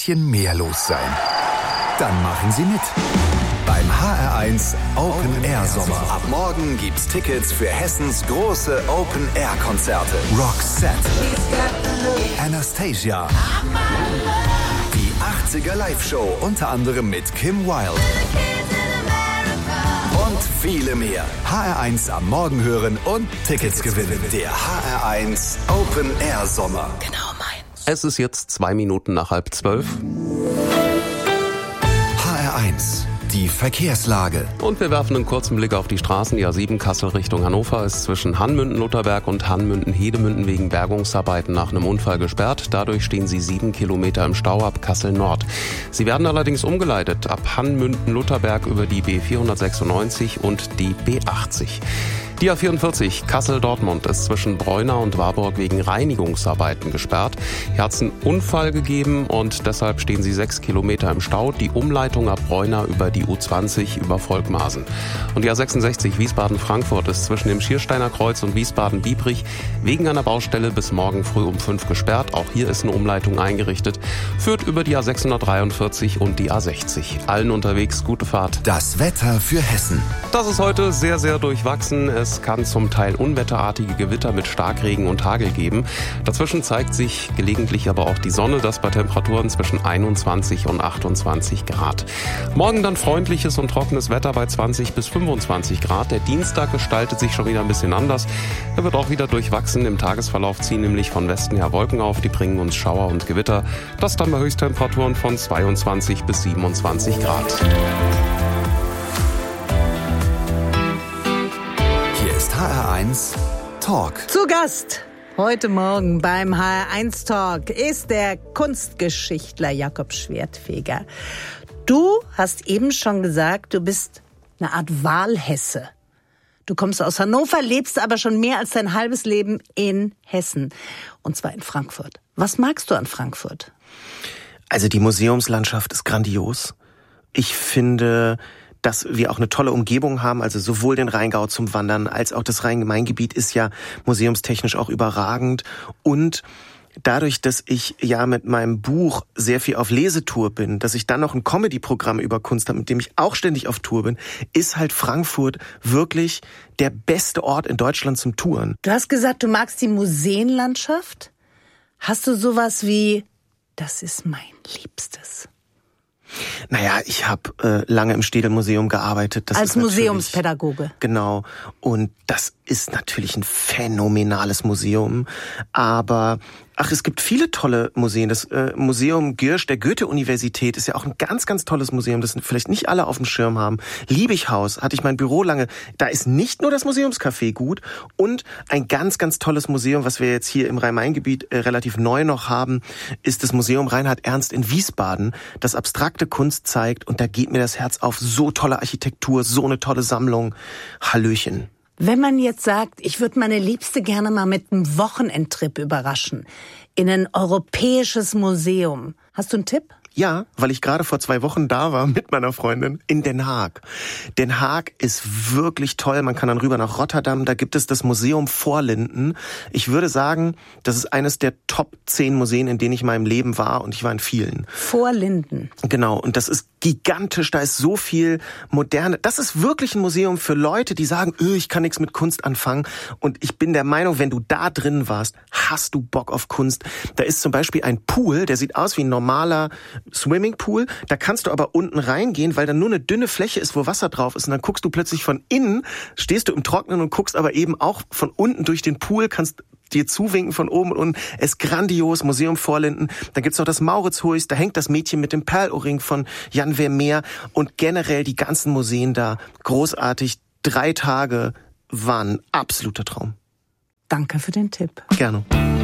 mehr los sein. Dann machen Sie mit. Beim HR1 Open Air Sommer. Ab morgen gibt's Tickets für Hessens große Open Air Konzerte. Roxette, Anastasia, die 80er Live-Show unter anderem mit Kim Wilde und viele mehr. HR1 am Morgen hören und Tickets gewinnen. Der HR1 Open Air Sommer. Genau meins. Es ist jetzt 2 Minuten nach 11:30. HR1, die Verkehrslage. Und wir werfen einen kurzen Blick auf die Straßen. Die A7 Kassel Richtung Hannover ist zwischen Hannmünden-Lutherberg und Hannmünden-Hedemünden wegen Bergungsarbeiten nach einem Unfall gesperrt. Dadurch stehen sie 7 Kilometer im Stau ab Kassel Nord. Sie werden allerdings umgeleitet ab Hannmünden-Lutherberg über die B496 und die B80. Die A44 Kassel-Dortmund ist zwischen Breuna und Warburg wegen Reinigungsarbeiten gesperrt. Hier hat es einen Unfall gegeben und deshalb stehen sie 6 Kilometer im Stau. Die Umleitung ab Breuna über die U20 über Volkmarsen. Und die A66 Wiesbaden-Frankfurt ist zwischen dem Schiersteiner Kreuz und Wiesbaden-Biebrich wegen einer Baustelle bis morgen früh um 5 gesperrt. Auch hier ist eine Umleitung eingerichtet. Führt über die A643 und die A60. Allen unterwegs gute Fahrt. Das Wetter für Hessen. Das ist heute sehr, sehr durchwachsen. Es kann zum Teil unwetterartige Gewitter mit Starkregen und Hagel geben. Dazwischen zeigt sich gelegentlich aber auch die Sonne, das bei Temperaturen zwischen 21 und 28 Grad. Morgen dann freundliches und trockenes Wetter bei 20 bis 25 Grad. Der Dienstag gestaltet sich schon wieder ein bisschen anders. Er wird auch wieder durchwachsen. Im Tagesverlauf ziehen nämlich von Westen her Wolken auf. Die bringen uns Schauer und Gewitter. Das dann bei Höchsttemperaturen von 22 bis 27 Grad. HR1 Talk. Zu Gast heute Morgen beim HR1 Talk ist der Kunstgeschichtler Jakob Schwertfeger. Du hast eben schon gesagt, du bist eine Art Wahlhesse. Du kommst aus Hannover, lebst aber schon mehr als dein halbes Leben in Hessen. Und zwar in Frankfurt. Was magst du an Frankfurt? Also die Museumslandschaft ist grandios. Ich finde, dass wir auch eine tolle Umgebung haben, also sowohl den Rheingau zum Wandern als auch das Rhein-Main-Gebiet ist ja museumstechnisch auch überragend. Und dadurch, dass ich ja mit meinem Buch sehr viel auf Lesetour bin, dass ich dann noch ein Comedy-Programm über Kunst habe, mit dem ich auch ständig auf Tour bin, ist halt Frankfurt wirklich der beste Ort in Deutschland zum Touren. Du hast gesagt, du magst die Museenlandschaft. Hast du sowas wie, das ist mein Liebstes? Naja, ich habe lange im Städelmuseum gearbeitet. Das als Museumspädagoge. Genau. Und das ist natürlich ein phänomenales Museum. Aber es gibt viele tolle Museen. Das Museum Giersch der Goethe-Universität ist ja auch ein ganz, ganz tolles Museum, das vielleicht nicht alle auf dem Schirm haben. Liebighaus hatte ich mein Büro lange. Da ist nicht nur das Museumscafé gut und ein ganz, ganz tolles Museum, was wir jetzt hier im Rhein-Main-Gebiet relativ neu noch haben, ist das Museum Reinhard Ernst in Wiesbaden, das abstrakte Kunst zeigt. Und da geht mir das Herz auf. So tolle Architektur, so eine tolle Sammlung. Hallöchen. Wenn man jetzt sagt, ich würde meine Liebste gerne mal mit einem Wochenendtrip überraschen, in ein europäisches Museum. Hast du einen Tipp? Ja, weil ich gerade vor 2 Wochen da war mit meiner Freundin in Den Haag. Den Haag ist wirklich toll. Man kann dann rüber nach Rotterdam. Da gibt es das Museum Vorlinden. Ich würde sagen, das ist eines der Top 10 Museen, in denen ich in meinem Leben war. Und ich war in vielen. Vorlinden. Genau. Und das ist gigantisch. Da ist so viel Moderne. Das ist wirklich ein Museum für Leute, die sagen, ich kann nichts mit Kunst anfangen. Und ich bin der Meinung, wenn du da drin warst, hast du Bock auf Kunst. Da ist zum Beispiel ein Pool, der sieht aus wie ein normaler Swimmingpool, da kannst du aber unten reingehen, weil da nur eine dünne Fläche ist, wo Wasser drauf ist und dann guckst du plötzlich von innen, stehst du im Trockenen und guckst aber eben auch von unten durch den Pool, kannst dir zuwinken von oben und unten. Es ist grandios, Museum Vorlinden. Dann gibt's noch das Mauritshuis, da hängt das Mädchen mit dem Perlohrring von Jan Vermeer und generell die ganzen Museen da. Großartig, 3 Tage waren ein absoluter Traum. Danke für den Tipp. Gerne.